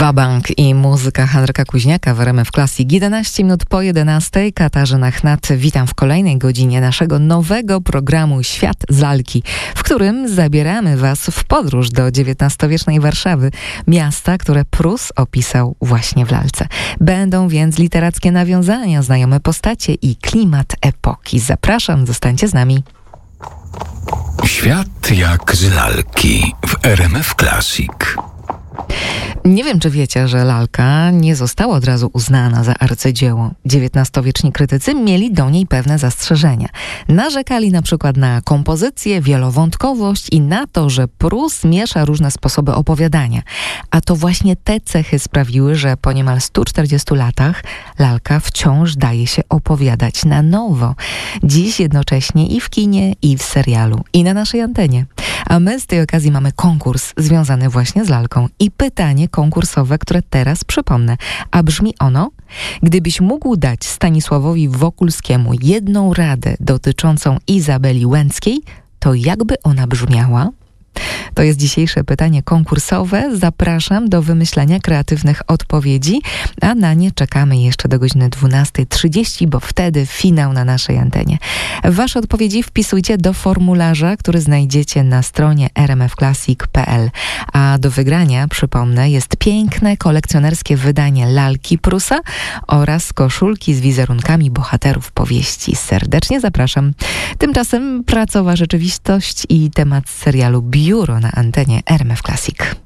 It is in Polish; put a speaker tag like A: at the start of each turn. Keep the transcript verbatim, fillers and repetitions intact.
A: Wabank i muzyka Henryka Kuźniaka w R M F Classic. jedenaście minut po jedenastej. Katarzyna Chnat, witam w kolejnej godzinie naszego nowego programu Świat z lalki, w którym zabieramy Was w podróż do dziewiętnastowiecznej Warszawy, miasta, które Prus opisał właśnie w lalce. Będą więc literackie nawiązania, znajome postacie i klimat epoki. Zapraszam, zostańcie z nami.
B: Świat jak z lalki w R M F Classic.
A: Nie wiem, czy wiecie, że lalka nie została od razu uznana za arcydzieło. dziewiętnastowieczni krytycy mieli do niej pewne zastrzeżenia. Narzekali na przykład na kompozycję, wielowątkowość i na to, że Prus miesza różne sposoby opowiadania. A to właśnie te cechy sprawiły, że po niemal stu czterdziestu latach lalka wciąż daje się opowiadać na nowo. Dziś jednocześnie i w kinie, i w serialu, i na naszej antenie. A my z tej okazji mamy konkurs związany właśnie z lalką i pytanie konkursowe, które teraz przypomnę. A brzmi ono: gdybyś mógł dać Stanisławowi Wokulskiemu jedną radę dotyczącą Izabeli Łęckiej, to jakby ona brzmiała? To jest dzisiejsze pytanie konkursowe. Zapraszam do wymyślania kreatywnych odpowiedzi, a na nie czekamy jeszcze do godziny dwunastej trzydzieści, bo wtedy finał na naszej antenie. Wasze odpowiedzi wpisujcie do formularza, który znajdziecie na stronie r m f classic kropka p l. A do wygrania, przypomnę, jest piękne kolekcjonerskie wydanie lalki Prusa oraz koszulki z wizerunkami bohaterów powieści. Serdecznie zapraszam. Tymczasem pracowa rzeczywistość i temat serialu Biuro na antenie R M F Classic.